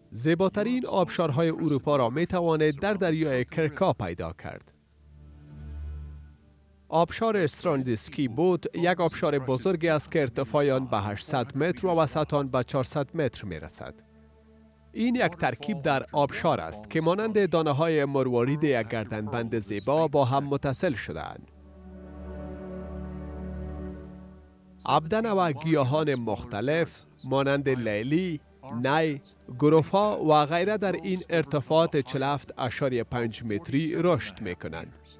زیباترین آبشارهای اروپا را می توانید در دریای کرکا پیدا کرد. آبشار استراندیسکی بود یک آبشار بزرگی است که ارتفاع آن به 800 متر و وسط آن به 400 متر می رسد. این یک ترکیب در آبشار است که مانند دانه‌های مروارید یک گردنبند زیبا با هم متصل شده‌اند. ابدن و گیاهان مختلف مانند لیلی، نی، گروفا و غیره در این ارتفاعات 47.5 متری رشد می کنند.